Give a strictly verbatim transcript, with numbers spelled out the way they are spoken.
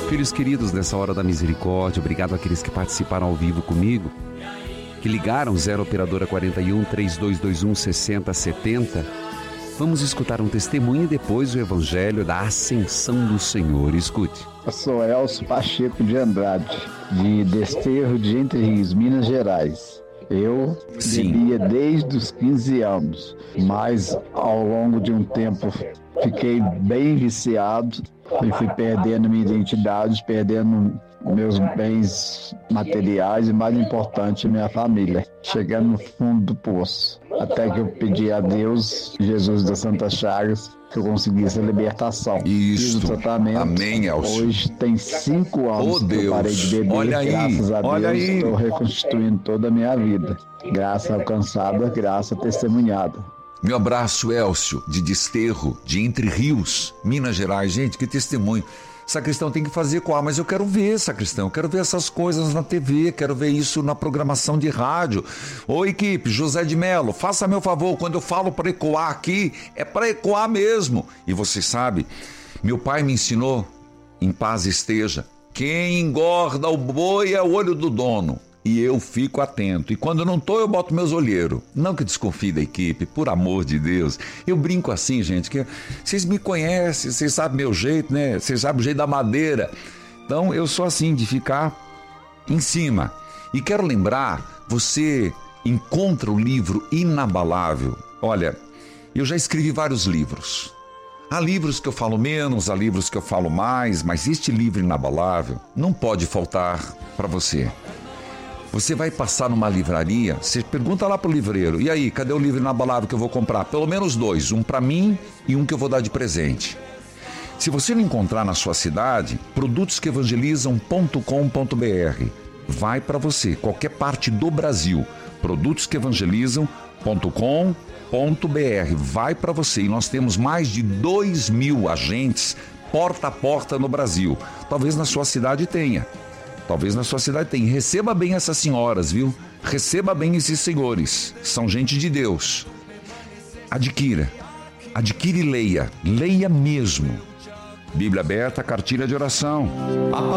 Filhos queridos, nessa hora da misericórdia, obrigado àqueles que participaram ao vivo comigo, que ligaram zero operadora quarenta e um, três dois dois um, sessenta setenta. Vamos escutar um testemunho e depois o evangelho da ascensão do Senhor. Escute. Eu sou Elcio Pacheco de Andrade, de Desterro de Entre Rios, Minas Gerais. Eu Sim. bebia desde os quinze anos, mas ao longo de um tempo fiquei bem viciado e fui perdendo minha identidade, perdendo meus bens materiais e, mais importante, minha família, chegando no fundo do poço. Até que eu pedi a Deus, Jesus das Santas Chagas, que eu conseguisse a libertação. Isso. Fiz o tratamento. Amém, Elcio. Hoje tem cinco anos Oh, que Deus. eu parei de beber. Olha aí, graças a olha Deus, aí. estou reconstituindo toda a minha vida. Graça alcançada, graça testemunhada. Meu abraço, Elcio, de Desterro, de Entre Rios, Minas Gerais. Gente, que testemunho. Sacristão tem que fazer qual? Mas eu quero ver, Sacristão, eu quero ver essas coisas na T V, quero ver isso na programação de rádio. Ô equipe, José de Melo, faça meu favor, quando eu falo para ecoar aqui, é para ecoar mesmo. E você sabe, meu pai me ensinou, em paz esteja, quem engorda o boi é o olho do dono. E eu fico atento. E quando eu não tô, eu boto meus olheiros. Não que desconfie da equipe, por amor de Deus. Eu brinco assim, gente, que vocês me conhecem, vocês sabem meu jeito, né? Vocês sabem o jeito da madeira. Então, eu sou assim, de ficar em cima. E quero lembrar, você encontra o livro Inabalável. Olha, eu já escrevi vários livros. Há livros que eu falo menos, há livros que eu falo mais, mas este livro Inabalável não pode faltar para você. Você vai passar numa livraria, você pergunta lá pro livreiro, e aí, cadê o livro Inabalável que eu vou comprar? Pelo menos dois, um para mim e um que eu vou dar de presente. Se você não encontrar na sua cidade, produtos que evangelizam ponto com ponto b r. Vai para você, qualquer parte do Brasil. produtos que evangelizam ponto com ponto b r. Vai para você. E nós temos mais de dois mil agentes porta a porta no Brasil. Talvez na sua cidade tenha. Talvez na sua cidade tenha. Receba bem essas senhoras, viu? Receba bem esses senhores. São gente de Deus. Adquira. Adquire e leia. Leia mesmo. Bíblia aberta, cartilha de oração.